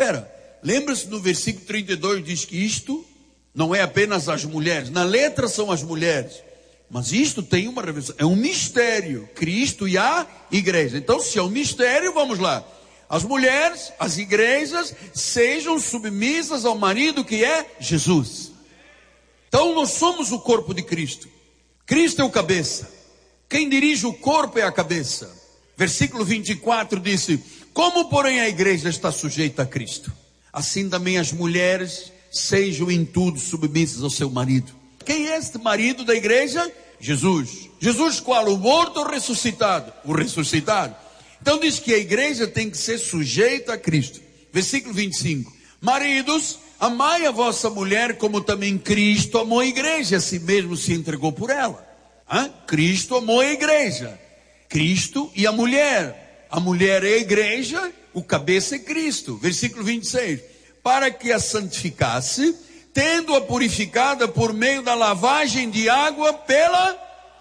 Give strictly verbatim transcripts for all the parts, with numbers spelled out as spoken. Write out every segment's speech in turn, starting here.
espera. Lembra-se no versículo trinta e dois, diz que isto não é apenas as mulheres. Na letra são as mulheres. Mas isto tem uma revelação. É um mistério. Cristo e a igreja. Então, se é um mistério, vamos lá. As mulheres, as igrejas, sejam submissas ao marido que é Jesus. Então, nós somos o corpo de Cristo. Cristo é o cabeça. Quem dirige o corpo é a cabeça. Versículo vinte e quatro disse: como, porém, a igreja está sujeita a Cristo, assim também as mulheres sejam em tudo submissas ao seu marido. Quem é este marido da igreja? Jesus. Jesus qual? O morto ou ressuscitado? O ressuscitado. Então diz que a igreja tem que ser sujeita a Cristo. Versículo vinte e cinco. Maridos, amai a vossa mulher como também Cristo amou a igreja, a si mesmo se entregou por ela. Hã? Cristo amou a igreja. Cristo e a mulher. A mulher é a igreja, o cabeça é Cristo. Versículo vinte e seis. Para que a santificasse, tendo-a purificada por meio da lavagem de água pela...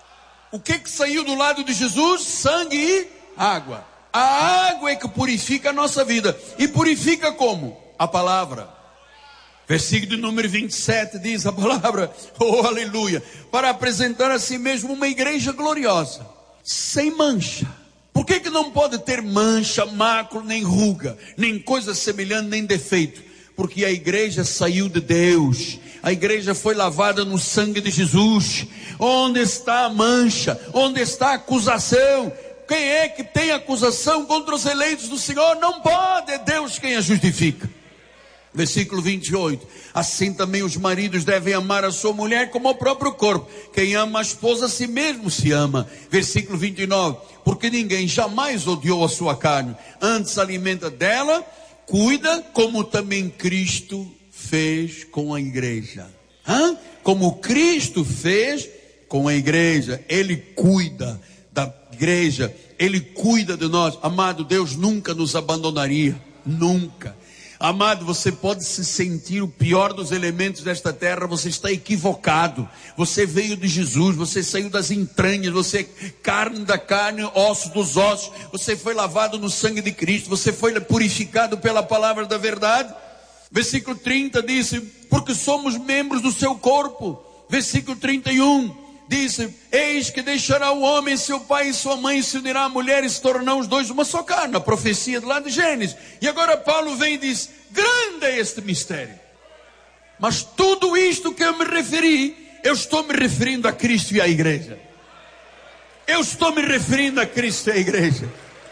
O que que saiu do lado de Jesus? Sangue e água. A água é que purifica a nossa vida. E purifica como? A palavra. Versículo número vinte e sete diz a palavra, oh aleluia, para apresentar a si mesmo uma igreja gloriosa, sem mancha. Por que que não pode ter mancha, mácula, nem ruga, nem coisa semelhante, nem defeito? Porque a igreja saiu de Deus, a igreja foi lavada no sangue de Jesus. Onde está a mancha? Onde está a acusação? Quem é que tem acusação contra os eleitos do Senhor? Não pode, é Deus quem a justifica. Versículo vinte e oito. Assim também os maridos devem amar a sua mulher como o próprio corpo. Quem ama a esposa a si mesmo se ama. Versículo vinte e nove. Porque ninguém jamais odiou a sua carne, antes alimenta dela, cuida, como também Cristo fez com a igreja. Hã? Como Cristo fez com a igreja. Ele cuida da igreja, Ele cuida de nós. Amado, Deus nunca nos abandonaria. Nunca. Amado, você pode se sentir o pior dos elementos desta terra, você está equivocado. Você veio de Jesus, você saiu das entranhas, você é carne da carne, osso dos ossos. Você foi lavado no sangue de Cristo, você foi purificado pela palavra da verdade. Versículo trinta diz: porque somos membros do seu corpo. Versículo trinta e um diz: eis que deixará o homem seu pai e sua mãe, e se unirá à mulher, e se tornarão os dois uma só carne. A profecia de lá de Gênesis. E agora Paulo vem e diz: grande é este mistério. Mas tudo isto que eu me referi, eu estou me referindo a Cristo e à igreja. Eu estou me referindo a Cristo e à igreja.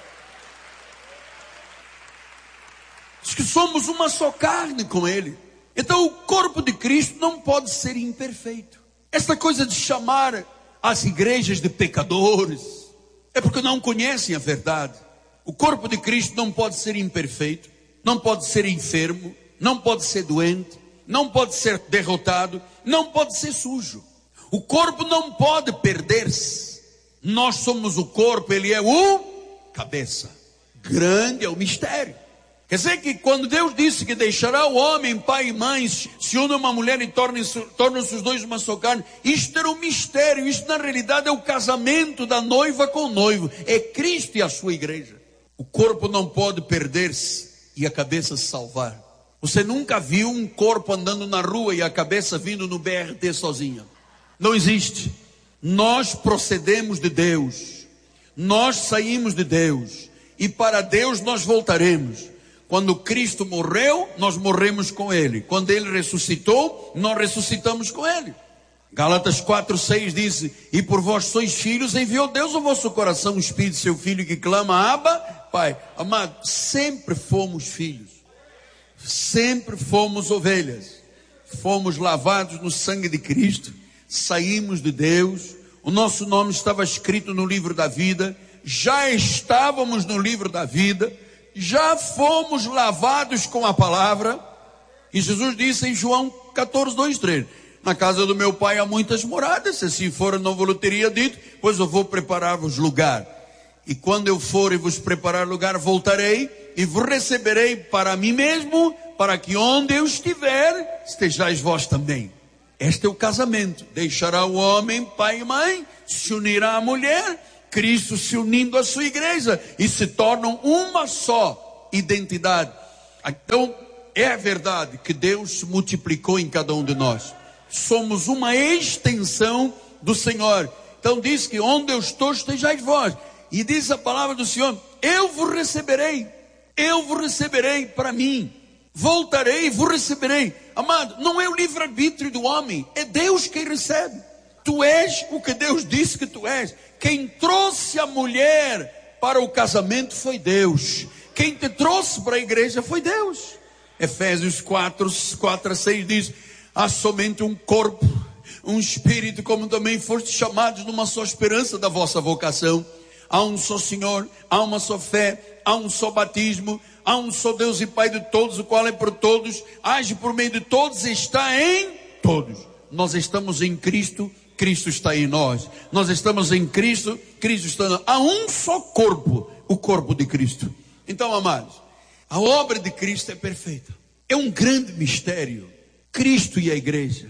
Diz que somos uma só carne com Ele. Então o corpo de Cristo não pode ser imperfeito. Esta coisa de chamar as igrejas de pecadores é porque não conhecem a verdade. O corpo de Cristo não pode ser imperfeito, não pode ser enfermo, não pode ser doente, não pode ser derrotado, não pode ser sujo. O corpo não pode perder-se. Nós somos o corpo, Ele é o cabeça. Grande é o mistério. Quer dizer que quando Deus disse que deixará o homem, pai e mãe, se une uma mulher e tornam-se tornam-se os dois uma só carne, isto era um mistério. Isto na realidade é o casamento da noiva com o noivo. É Cristo e a sua igreja. O corpo não pode perder-se e a cabeça se salvar. Você nunca viu um corpo andando na rua e a cabeça vindo no B R T sozinha. Não existe. Nós procedemos de Deus. Nós saímos de Deus. E para Deus nós voltaremos. Quando Cristo morreu, nós morremos com Ele. Quando Ele ressuscitou, nós ressuscitamos com Ele. Gálatas quatro, seis diz: e por vós sois filhos, enviou Deus ao vosso coração o Espírito de seu Filho que clama: Abba, Pai. Amado, sempre fomos filhos. Sempre fomos ovelhas. Fomos lavados no sangue de Cristo. Saímos de Deus. O nosso nome estava escrito no livro da vida. Já estávamos no livro da vida. Já fomos lavados com a palavra. E Jesus disse em João catorze, dois, três: na casa do meu pai há muitas moradas, se assim for eu não vos teria dito, pois eu vou preparar-vos lugar. E quando eu for e vos preparar lugar, voltarei e vos receberei para mim mesmo, para que onde eu estiver, estejais vós também. Este é o casamento. Deixará o homem pai e mãe, se unirá à mulher, Cristo se unindo à sua igreja, e se tornam uma só identidade. Então, é verdade que Deus se multiplicou em cada um de nós. Somos uma extensão do Senhor. Então diz que onde eu estou, estejais vós. E diz a palavra do Senhor: eu vos receberei, eu vos receberei para mim. Voltarei e vos receberei. Amado, não é o livre-arbítrio do homem, é Deus quem recebe. Tu és o que Deus disse que tu és. Quem trouxe a mulher para o casamento foi Deus. Quem te trouxe para a igreja foi Deus. Efésios quatro, quatro a seis diz: há somente um corpo, um espírito, como também foste chamados numa só esperança da vossa vocação. Há um só Senhor, há uma só fé, há um só batismo, há um só Deus e Pai de todos, o qual é por todos, age por meio de todos e está em todos. Nós estamos em Cristo, Cristo está em nós. Nós estamos em Cristo, Cristo está em nós. Há um só corpo, o corpo de Cristo. Então, amados, a obra de Cristo é perfeita. É um grande mistério. Cristo e a igreja.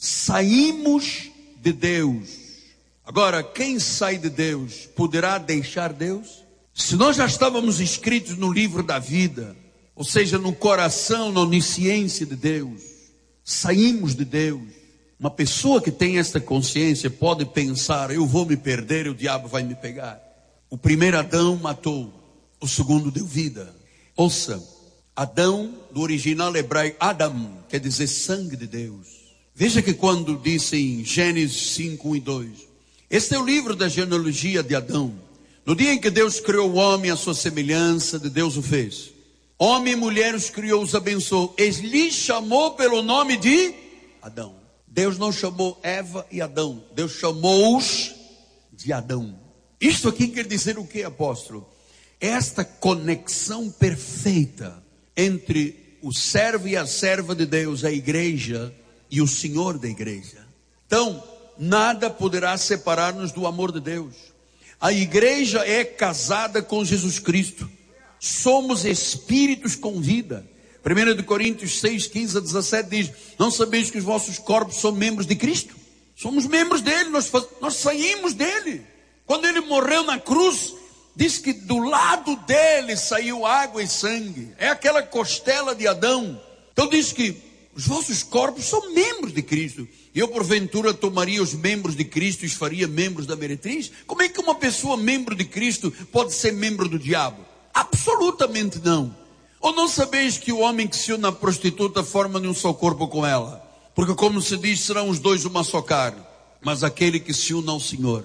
Saímos de Deus. Agora, quem sai de Deus poderá deixar Deus? Se nós já estávamos escritos no livro da vida, ou seja, no coração, na onisciência de Deus, saímos de Deus. Uma pessoa que tem esta consciência pode pensar: eu vou me perder e o diabo vai me pegar. O primeiro Adão matou, o segundo deu vida. Ouça, Adão, do original hebraico, Adam, quer dizer sangue de Deus. Veja que quando diz em Gênesis cinco, um e dois, este é o livro da genealogia de Adão. No dia em que Deus criou o homem, à sua semelhança de Deus o fez. Homem e mulher os criou, os abençoou. Ele lhes chamou pelo nome de Adão. Deus não chamou Eva e Adão. Deus chamou-os de Adão. Isto aqui quer dizer o que, apóstolo? Esta conexão perfeita entre o servo e a serva de Deus, a igreja e o Senhor da igreja. Então, nada poderá separar-nos do amor de Deus. A igreja é casada com Jesus Cristo. Somos espíritos com vida. primeira Coríntios seis, quinze a dezessete diz: não sabeis que os vossos corpos são membros de Cristo? Somos membros dele, nós, faz... nós saímos dele. Quando ele morreu na cruz, diz que do lado dele saiu água e sangue. É aquela costela de Adão. Então diz que os vossos corpos são membros de Cristo. E eu porventura tomaria os membros de Cristo e os faria membros da meretriz? Como é que uma pessoa membro de Cristo pode ser membro do diabo? Absolutamente não. Ou não sabeis que o homem que se une à prostituta forma um só corpo com ela? Porque como se diz, serão os dois uma só carne. Mas aquele que se une ao Senhor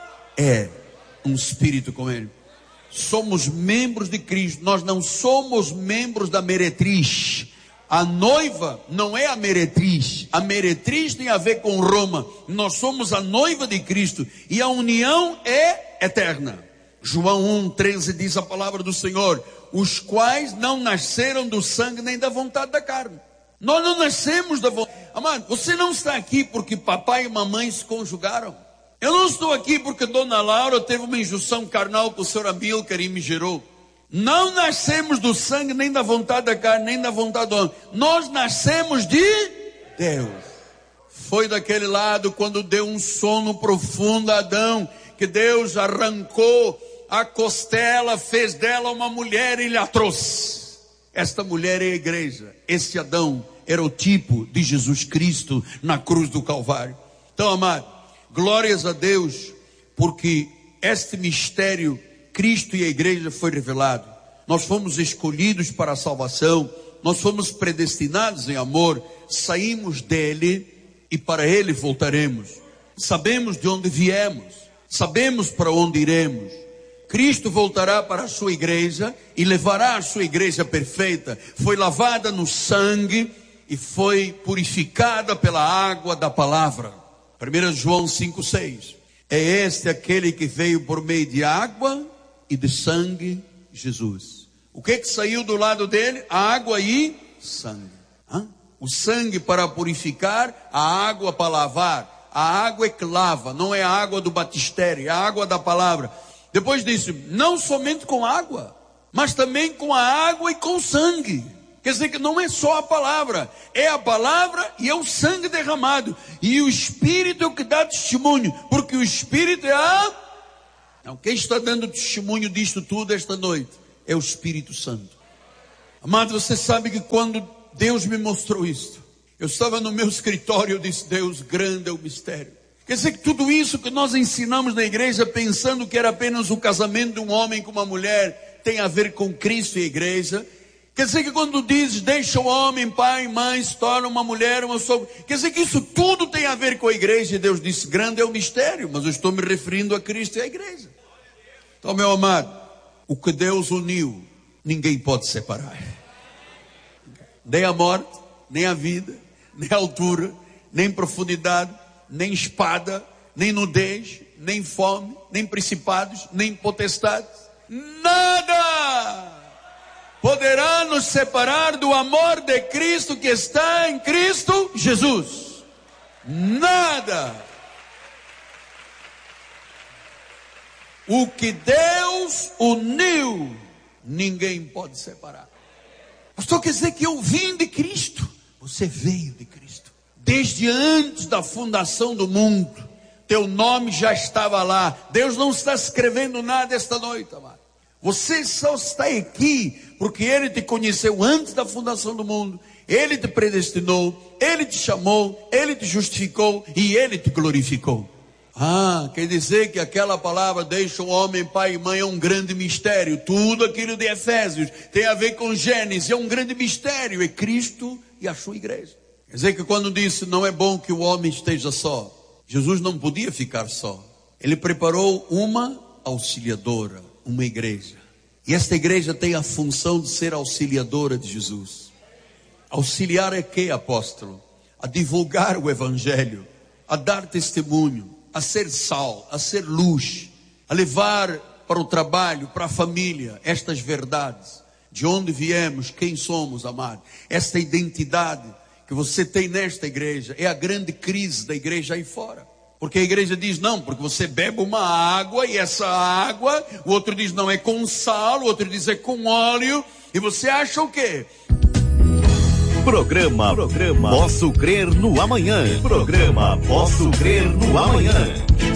é um espírito com ele. Somos membros de Cristo. Nós não somos membros da meretriz. A noiva não é a meretriz. A meretriz tem a ver com Roma. Nós somos a noiva de Cristo. E a união é eterna. João um, treze diz a palavra do Senhor: os quais não nasceram do sangue nem da vontade da carne. Nós não nascemos da vontade. Amado, você não está aqui porque papai e mamãe se conjugaram. Eu não estou aqui porque Dona Laura teve uma injunção carnal com o senhor Amílcar e me gerou. Não nascemos do sangue, nem da vontade da carne, nem da vontade do homem. Nós nascemos de Deus. Foi daquele lado quando deu um sono profundo a Adão, que Deus arrancou a costela, fez dela uma mulher e lhe a trouxe. Esta mulher é a igreja. Esse Adão era o tipo de Jesus Cristo na cruz do Calvário. Então, amado, glórias a Deus, porque este mistério, Cristo e a igreja, foi revelado. Nós fomos escolhidos para a salvação. Nós fomos predestinados em amor. Saímos dele e para ele voltaremos. Sabemos de onde viemos. Sabemos para onde iremos. Cristo voltará para a sua igreja e levará a sua igreja perfeita. Foi lavada no sangue e foi purificada pela água da palavra. primeira João cinco, seis. É este aquele que veio por meio de água e de sangue, Jesus. O que que saiu do lado dele? A água e sangue. Hã? O sangue para purificar, a água para lavar. A água é que lava, não é a água do batistério, é a água da palavra. Depois disse, não somente com água, mas também com a água e com sangue. Quer dizer que não é só a palavra, é a palavra e é o sangue derramado. E o Espírito é o que dá testemunho, porque o Espírito é a... Não, quem está dando testemunho disto tudo esta noite é o Espírito Santo. Amado, você sabe que quando Deus me mostrou isto, eu estava no meu escritório, eu disse: Deus, grande é o mistério. Quer dizer que tudo isso que nós ensinamos na igreja, pensando que era apenas o casamento de um homem com uma mulher, tem a ver com Cristo e a igreja. Quer dizer que quando diz, deixa o homem, pai e mãe, se torna uma mulher, uma sogra, quer dizer que isso tudo tem a ver com a igreja. E Deus disse: grande é o mistério, mas eu estou me referindo a Cristo e a igreja. Então, meu amado, o que Deus uniu, ninguém pode separar. Nem a morte, nem a vida, nem a altura, nem profundidade, nem espada, nem nudez, nem fome, nem principados, nem potestades. Nada poderá nos separar do amor de Cristo que está em Cristo Jesus. Nada. O que Deus uniu, ninguém pode separar. Pastor, quer dizer que eu vim de Cristo? Você veio de Cristo. Desde antes da fundação do mundo, teu nome já estava lá. Deus não está escrevendo nada esta noite, amado. Você só está aqui porque Ele te conheceu antes da fundação do mundo. Ele te predestinou, Ele te chamou, Ele te justificou e Ele te glorificou. Ah, quer dizer que aquela palavra, deixa o homem, pai e mãe, é um grande mistério. Tudo aquilo de Efésios tem a ver com Gênesis, é um grande mistério. É Cristo e a sua igreja. Quer dizer que quando disse, não é bom que o homem esteja só, Jesus não podia ficar só. Ele preparou uma auxiliadora, uma igreja. E esta igreja tem a função de ser auxiliadora de Jesus. Auxiliar é que, apóstolo? A divulgar o evangelho, a dar testemunho, a ser sal, a ser luz, a levar para o trabalho, para a família, estas verdades. De onde viemos, quem somos, amado. Esta identidade que você tem nesta igreja é a grande crise da igreja aí fora. Porque a igreja diz, não, porque você bebe uma água e essa água, o outro diz, não, é com sal, o outro diz, é com óleo, e você acha o quê? Programa, programa Posso Crer no Amanhã. Programa Posso Crer no Amanhã.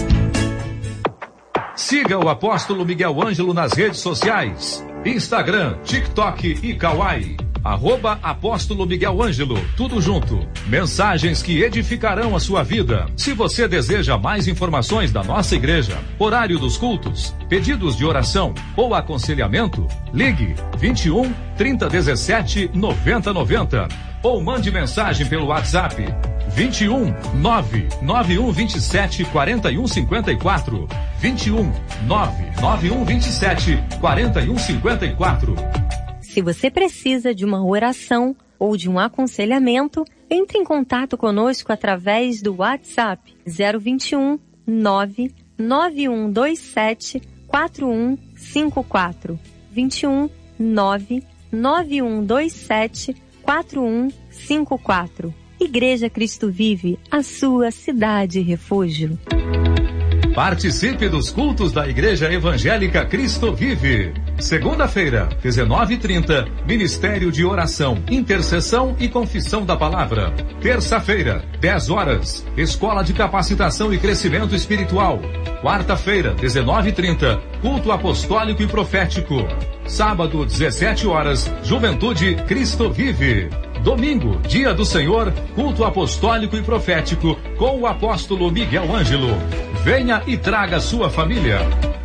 Siga o apóstolo Miguel Ângelo nas redes sociais. Instagram, TikTok e Kawaii. Arroba Apóstolo Miguel Ângelo, tudo junto. Mensagens que edificarão a sua vida. Se você deseja mais informações da nossa igreja, horário dos cultos, pedidos de oração ou aconselhamento, ligue vinte e um, trinta, dezessete, noventa, noventa ou mande mensagem pelo WhatsApp vinte e um, nove nove um vinte e sete, quarenta e um cinquenta e quatro. vinte e um, nove nove um vinte e sete, quarenta e um cinquenta e quatro. Se você precisa de uma oração ou de um aconselhamento, entre em contato conosco através do WhatsApp zero vinte e um, nove nove um dois sete, quatro um cinco quatro. vinte e um, nove nove um dois sete, quatro um cinco quatro. Igreja Cristo Vive, a sua cidade refúgio. Participe dos cultos da Igreja Evangélica Cristo Vive. Segunda-feira, dezenove e trinta, Ministério de Oração, Intercessão e Confissão da Palavra. Terça-feira, dez horas, Escola de Capacitação e Crescimento Espiritual. Quarta-feira, dezenove e trinta, Culto Apostólico e Profético. Sábado, dezessete horas, Juventude Cristo Vive. Domingo, Dia do Senhor, Culto Apostólico e Profético com o apóstolo Miguel Ângelo. Venha e traga sua família.